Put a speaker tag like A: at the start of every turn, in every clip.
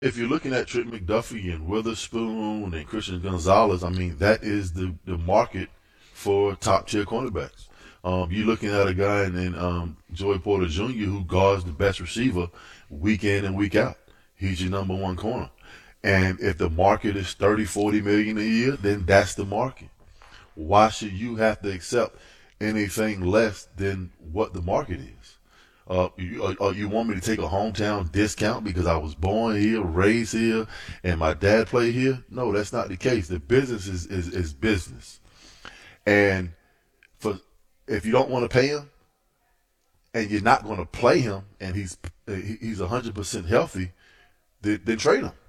A: if you're looking at Trent McDuffie and Witherspoon and Christian Gonzalez, I mean, that is the market for top tier cornerbacks. You're looking at a guy in Joey Porter Jr. who guards the best receiver week in and week out. He's your number one corner. And if the market is 30, 40 million a year, then that's the market. Why should you have to accept anything less than what the market is? You want me to take a hometown discount because I was born here, raised here, and my dad played here? No, that's not the case. The business is business. And if you don't want to pay him and you're not going to play him and he's 100% healthy, then trade him.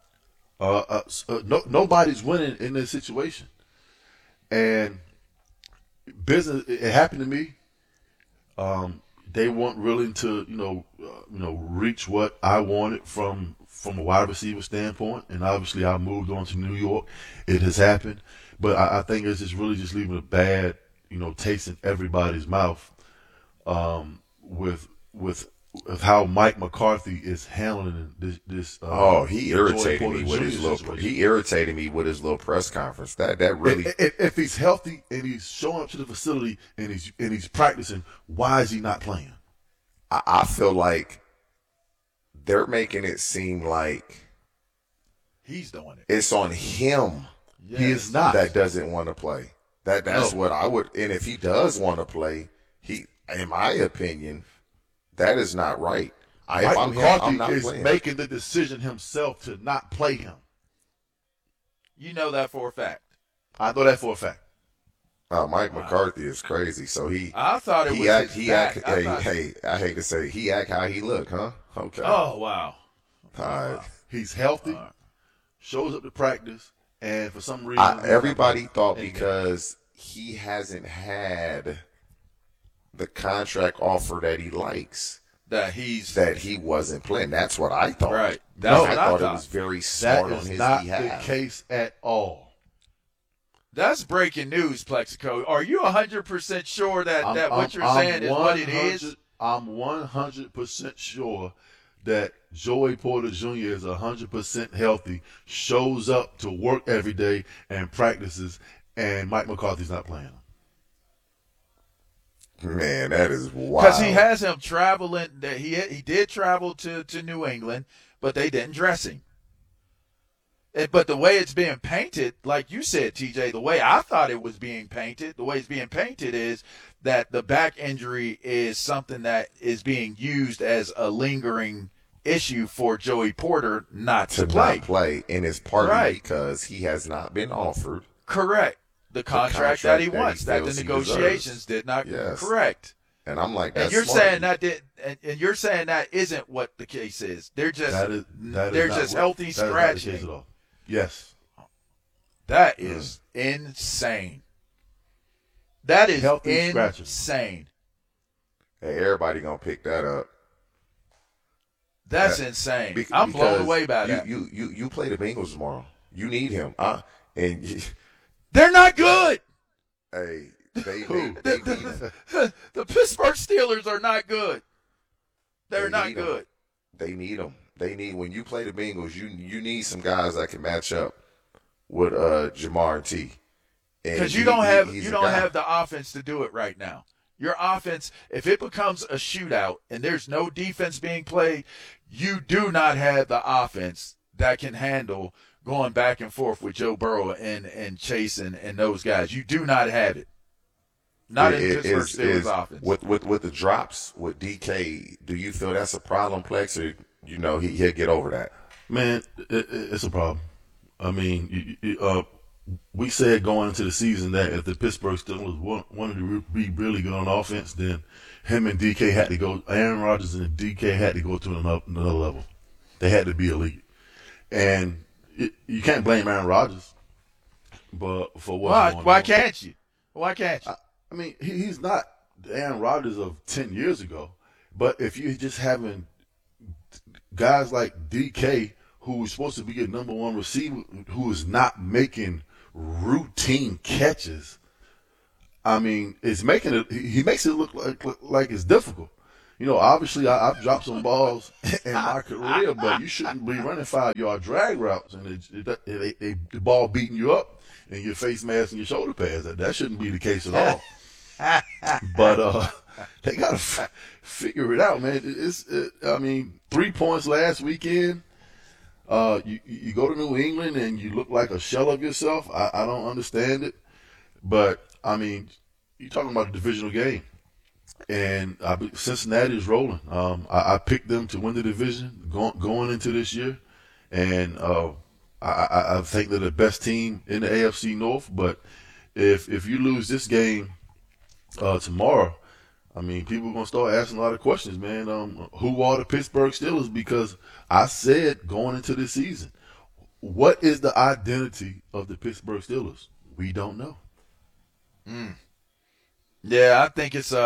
A: Nobody's winning in this situation. And business, it happened to me. They weren't willing to, reach what I wanted from a wide receiver standpoint. And obviously, I moved on to New York. It has happened, but I think it's just really just leaving a bad, taste in everybody's mouth with how Mike McCarthy is handling this.
B: He irritated me with his little press conference. That really.
A: If he's healthy and he's showing up to the facility and he's practicing, why is he not playing?
B: I feel like they're making it seem like
C: he's doing it.
B: It's on him.
A: Yes. He is not.
B: That doesn't want to play. That's what I would. And if he does want to play, in my opinion. That is not right.
A: Mike McCarthy is making the decision himself to not play him.
C: You know that for a fact.
A: I know that for a fact.
B: Mike McCarthy is crazy. So
C: I thought it was his back.
B: I hate to say, he act how he look, huh? Okay.
C: Oh, wow.
B: All right.
A: He's healthy, shows up to practice, and for some reason.
B: Everybody thought because he hasn't had the contract offer that he likes, that he wasn't playing. That's what I thought.
C: Right.
B: I thought it was very smart on his behalf.
A: That is not the case at all.
C: That's breaking news, Plexico. Are you 100% sure that what you're saying is what it is?
A: I'm 100% sure that Joey Porter Jr. is 100% healthy, shows up to work every day and practices, and Mike McCarthy's not playing him.
B: Man, that is wild.
C: Because he has him traveling. He did travel to New England, but they didn't dress him. But the way it's being painted, like you said, TJ, the way I thought it was being painted, the way it's being painted is that the back injury is something that is being used as a lingering issue for Joey Porter not to play.
B: And it's partly because he has not been offered.
C: Correct. The contract that he wants, that the negotiations did not correct.
B: And I'm like,
C: and you're saying and you're saying that isn't what the case is. They're just they're just healthy scratching.
A: Yes.
C: That is insane. That is
A: healthy
C: insane.
B: Hey, everybody gonna pick that up.
C: That's insane. I'm blown away by that.
B: You play the Bengals tomorrow. You need him.
C: They're not good.
B: Hey,
C: the Pittsburgh Steelers are not good. They're not good.
B: They need them. When you play the Bengals, you need some guys that can match up with Jamar T.
C: Because you don't have the offense to do it right now. Your offense, if it becomes a shootout and there's no defense being played, you do not have the offense that can handle going back and forth with Joe Burrow and Chase and those guys. You do not have it. Not in Pittsburgh Steelers offense.
B: With the drops with DK, do you feel that's a problem, Plex, or he'll get over that?
A: Man, it's a problem. I mean, we said going into the season that if the Pittsburgh Steelers wanted to be really good on offense, then him and DK had to go. Aaron Rodgers and DK had to go to another level. They had to be elite, and you can't blame Aaron Rodgers, but for what's going on.
C: Why can't you? Why can't you?
A: I mean, he's not the Aaron Rodgers of 10 years ago, but if you're just having guys like DK, who's supposed to be your number one receiver, who is not making routine catches, I mean, he makes it look like it's difficult. Obviously I've dropped some balls in my career, but you shouldn't be running 5-yard drag routes and the ball beating you up and your face mask and your shoulder pads. That shouldn't be the case at all. But they got to figure it out, man. 3 points last weekend. You go to New England and you look like a shell of yourself. I don't understand it. But, you're talking about a divisional game. And Cincinnati is rolling. I picked them to win the division going into this year. And I think they're the best team in the AFC North. But if you lose this game tomorrow, people are going to start asking a lot of questions, man. Who are the Pittsburgh Steelers? Because I said going into this season, what is the identity of the Pittsburgh Steelers? We don't know.
C: Yeah, I think it's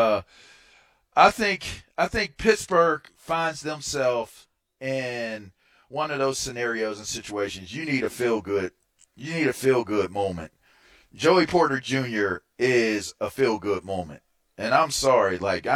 C: I think Pittsburgh finds themselves in one of those scenarios and situations. You need a feel good moment. Joey Porter Jr. is a feel good moment. And I'm sorry,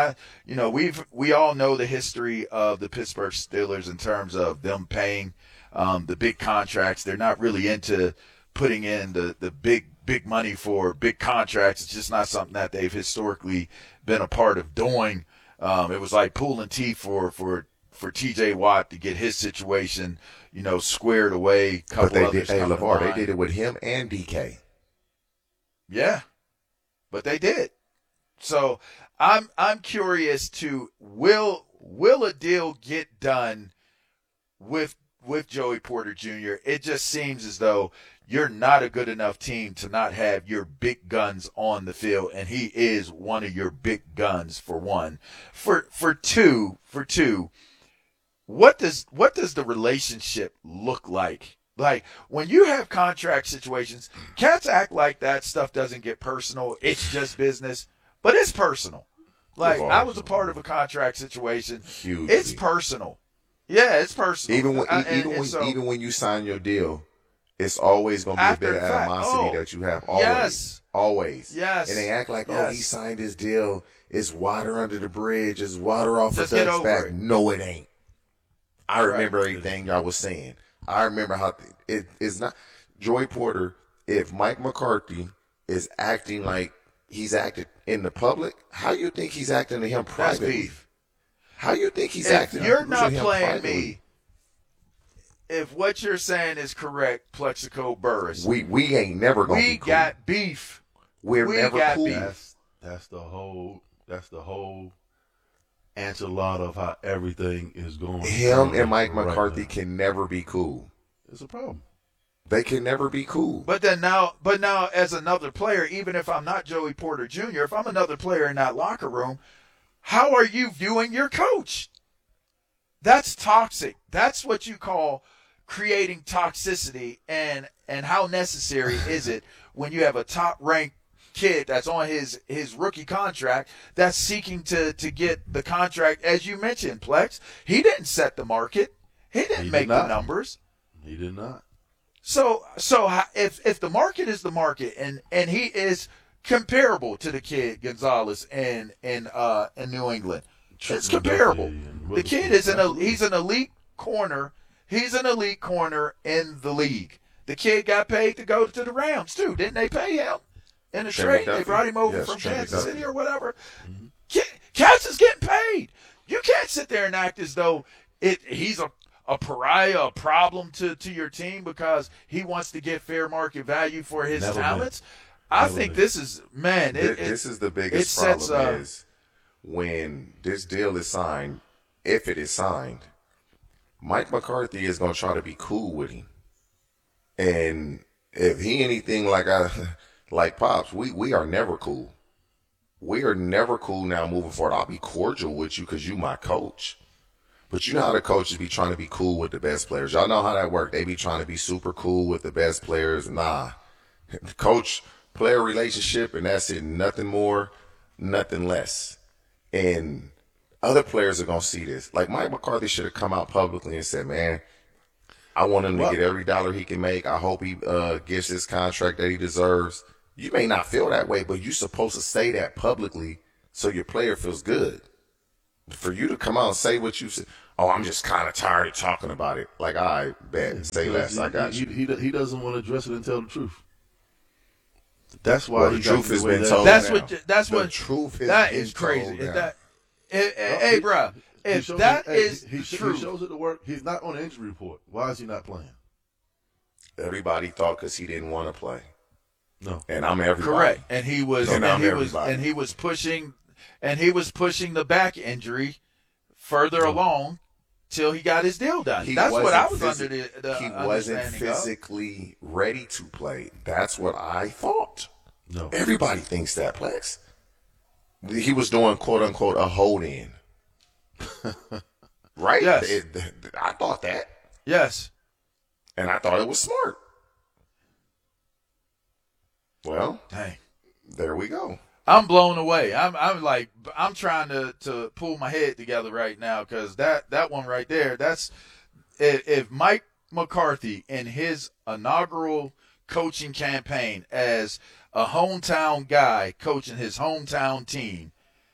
C: we all know the history of the Pittsburgh Steelers in terms of them paying the big contracts. They're not really into putting in the big money for big contracts. It's just not something that they've historically been a part of doing. It was like pulling teeth for T.J. Watt to get his situation, squared away.
B: But they did it with him and DK.
C: Yeah, but they did. So I'm curious to will a deal get done with Joey Porter Jr.? It just seems as though you're not a good enough team to not have your big guns on the field, and he is one of your big guns for one. For two, what does the relationship look like? Like, when you have contract situations, cats act like that stuff doesn't get personal. It's just business. But it's personal. Like, I was a part of a contract situation.
B: Hugely.
C: It's personal. Yeah, it's personal.
B: Even when you sign your deal, it's always going to be a bit of animosity that you have. Always.
C: Yes.
B: Always.
C: Yes.
B: And they act like, he signed his deal. It's water under the bridge. It's water off the duck's back. No, it ain't. I remember everything y'all was saying. I remember how it's not. Joey Porter, if Mike McCarthy is acting like he's acted in the public, how you think he's acting to him privately?
C: That's beef.
B: How you think he's acting to him
C: You're not playing
B: privately?
C: me. If what you're saying is correct, Plexico Burris,
B: we ain't never gonna be cool.
C: We got beef.
B: We're never cool.
C: Beef.
A: That's the whole enchilada of how everything is going.
B: Him and Mike McCarthy can never be cool.
A: It's a problem.
B: They can never be cool.
C: But now, as another player, even if I'm not Joey Porter Jr., if I'm another player in that locker room, how are you viewing your coach? That's toxic. That's what you call creating toxicity. And how necessary is it when you have a top-ranked kid that's on his rookie contract that's seeking to get the contract, as you mentioned, Plex? He didn't set the market. He didn't make the numbers.
A: He did not.
C: So if the market is the market and he is comparable to the kid Gonzalez in New England, it's comparable. The kid is he's an elite corner. He's an elite corner in the league. The kid got paid to go to the Rams too, didn't they pay him in a trade? They brought him over from Kansas City or whatever. Mm-hmm. Cats is getting paid. You can't sit there and act as though he's a pariah, a problem to your team because he wants to get fair market value for his talents. I think this is, man.
B: This is the biggest problem is when this deal is signed, if it is signed, Mike McCarthy is going to try to be cool with him. And if he anything like Pops, we are never cool. We are never cool now moving forward. I'll be cordial with you because you my coach. But you know how the coaches be trying to be cool with the best players. Y'all know how that works. They be trying to be super cool with the best players. Nah. Coach-player relationship, and that's it. Nothing more, nothing less. And other players are going to see this. Like Mike McCarthy should have come out publicly and said, man, I want him to get every dollar he can make. I hope he gets this contract that he deserves. You may not feel that way, but you're supposed to say that publicly so your player feels good. For you to come out and say what you said, oh, I'm just kind of tired of talking about it. Like, I bet, say less, I got you.
A: He doesn't want to address it and tell the truth. That's why
B: the truth has been told.
C: That's
B: now.
C: That's
B: the
C: what
B: truth is.
C: That is crazy. Hey, bro, if that is true,
A: he shows it to work. He's not on the injury report. Why is he not playing?
B: Everybody thought because he didn't want to play.
A: No,
B: and I'm everybody.
C: Correct, and he was,
B: and
C: he was pushing the back injury further along till he got his deal done. That's what I was under the
B: He wasn't physically ready to play. That's what I thought.
A: No,
B: everybody thinks that, Plex. He was doing quote unquote a hold in. Right?
C: Yes.
B: I thought that.
C: Yes.
B: And I thought it was smart. Well,
C: dang.
B: There we go.
C: I'm blown away. I'm trying to pull my head together right now because that one right there, that's if Mike McCarthy in his inaugural coaching campaign as a hometown guy coaching his hometown team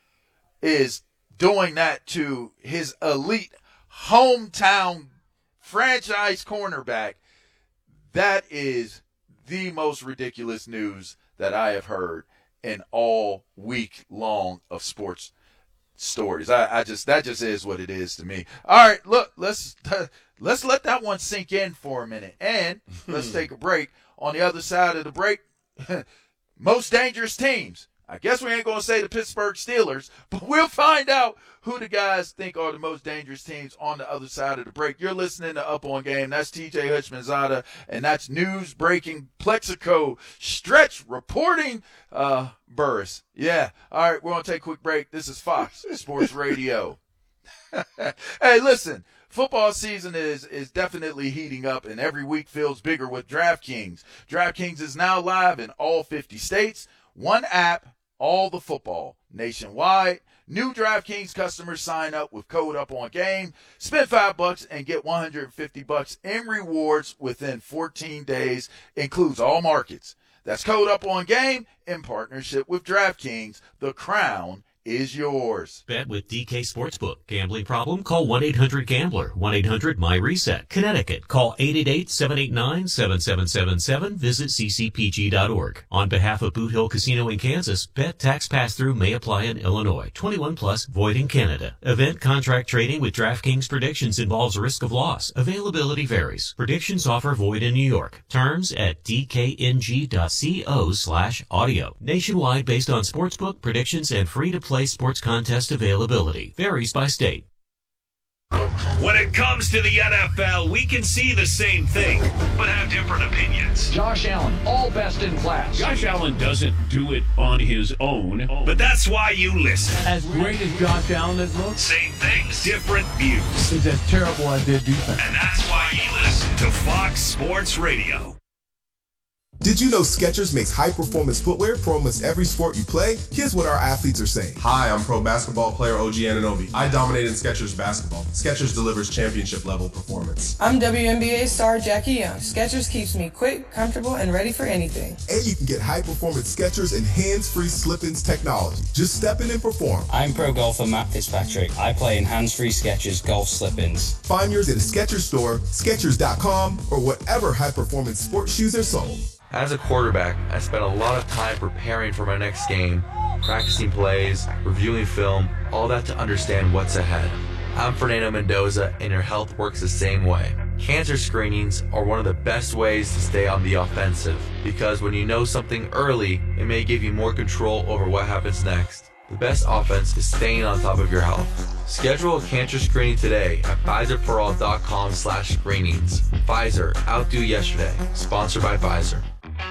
C: is doing that to his elite hometown franchise cornerback, that is the most ridiculous news that I have heard in all week long of sports stories. That just is what it is to me. All right, look, let's let that one sink in for a minute, and let's take a break. On the other side of the break, most dangerous teams. I guess we ain't going to say the Pittsburgh Steelers, but we'll find out who the guys think are the most dangerous teams on the other side of the break. You're listening to Up On Game. That's TJ Hutchmanzada, and that's news breaking Plexico stretch reporting Burris. Yeah. All right, we're going to take a quick break. This is Fox Sports Radio. Hey, listen. Football season is definitely heating up, and every week feels bigger with DraftKings. DraftKings is now live in all 50 states. One app, all the football nationwide. New DraftKings customers sign up with code UPONGAME. Spend $5 and get $150 in rewards within 14 days. Includes all markets. That's code UPONGAME in partnership with DraftKings. The crown is yours.
D: Bet with DK Sportsbook. Gambling problem? Call 1-800-GAMBLER. 1-800-MY-RESET. Connecticut. Call 888-789-7777. Visit ccpg.org. On behalf of Boot Hill Casino in Kansas, bet tax pass-through may apply in Illinois. 21 plus, void in Canada. Event contract trading with DraftKings predictions involves risk of loss. Availability varies. Predictions offer void in New York. Terms at dkng.co/audio. Nationwide based on sportsbook predictions and free-to-play sports contest availability. Varies by state.
E: When it comes to the NFL, we can see the same thing, but have different opinions.
F: Josh Allen, all best in class.
G: Josh Allen doesn't do it on his own.
E: But that's why you listen.
F: As great as Josh Allen has looked,
E: same things, different views.
F: He's as terrible as their defense.
E: And that's why you listen to Fox Sports Radio.
H: Did you know Skechers makes high-performance footwear for almost every sport you play? Here's what our athletes are saying.
I: Hi, I'm pro basketball player OG Anunoby. I dominate in Skechers basketball. Skechers delivers championship-level performance.
J: I'm WNBA star Jackie Young. Skechers keeps me quick, comfortable, and ready for anything.
H: And you can get high-performance Skechers and hands-free slip-ins technology. Just step in and perform.
K: I'm pro golfer Matt Fitzpatrick. I play in hands-free Skechers golf slip-ins.
H: Find yours at a Skechers store, Skechers.com, or whatever high-performance sports shoes are sold.
L: As a quarterback, I spent a lot of time preparing for my next game, practicing plays, reviewing film, all that to understand what's ahead. I'm Fernando Mendoza, and your health works the same way. Cancer screenings are one of the best ways to stay on the offensive, because when you know something early, it may give you more control over what happens next. The best offense is staying on top of your health. Schedule a cancer screening today at Pfizerforall.com/screenings. Pfizer, outdo yesterday. Sponsored by Pfizer.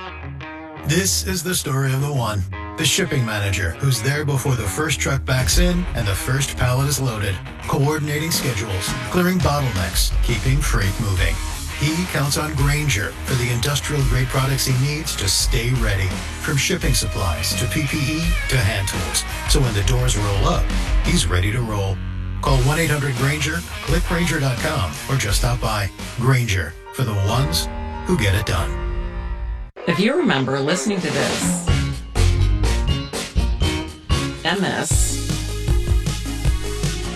M: This is the story of the one, the shipping manager, who's there before the first truck backs in and the first pallet is loaded, coordinating schedules, clearing bottlenecks, keeping freight moving. He counts on Grainger for the industrial-grade products he needs to stay ready, from shipping supplies to PPE to hand tools. So when the doors roll up, he's ready to roll. Call 1-800-GRAINGER, click Grainger.com, or just stop by. Grainger, for the ones who get it done.
N: If you remember listening to this, MS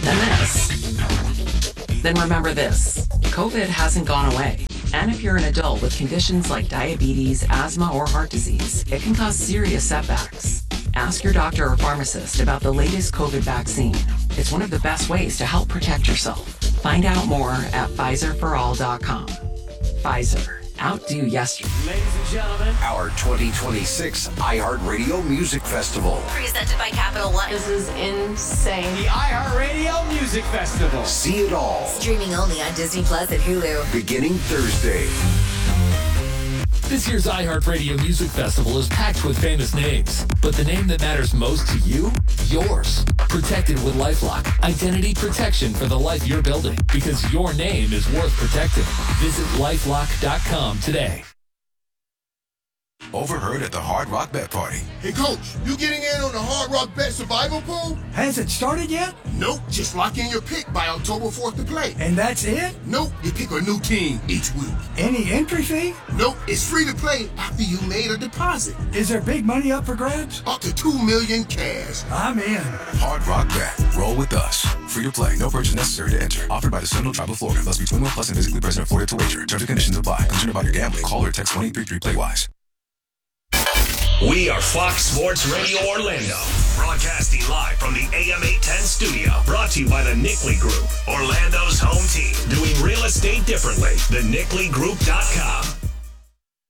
N: Then this. Then remember this. COVID hasn't gone away. And if you're an adult with conditions like diabetes, asthma, or heart disease, it can cause serious setbacks. Ask your doctor or pharmacist about the latest COVID vaccine. It's one of the best ways to help protect yourself. Find out more at PfizerForAll.com. Pfizer. Outdo yesterday.
E: Ladies and gentlemen,
O: our 2026 iHeartRadio Music Festival.
P: Presented by Capital One.
Q: This is insane.
E: The iHeartRadio Music Festival.
O: See it all.
P: Streaming only on Disney Plus and Hulu.
O: Beginning Thursday.
R: This year's iHeartRadio Music Festival is packed with famous names, but the name that matters most to you? Yours. Protected with LifeLock. Identity protection for the life you're building, because your name is worth protecting. Visit LifeLock.com today.
S: Overheard at the Hard Rock Bet Party.
T: Hey, Coach, you getting in on the Hard Rock Bet Survival Pool?
U: Has it started yet?
T: Nope, just lock in your pick by October 4th to play.
U: And that's it?
T: Nope, you pick a new team each week.
U: Any entry fee?
T: Nope, it's free to play after you made a deposit.
U: Is there big money up for grabs?
T: Up to $2 million cash.
U: I'm in.
S: Hard Rock Bet. Roll with us. Free to play. No purchase necessary to enter. Offered by the Seminole Tribe of Florida. Must be 21 plus and physically present in Florida to wager. Terms and conditions apply. Concerned about your gambling? Call or text 1-833-PLAY-WISE.
E: We are Fox Sports Radio Orlando, broadcasting live from the AM 810 studio. Brought to you by the Nickley Group, Orlando's home team, doing real estate differently. TheNickleyGroup.com.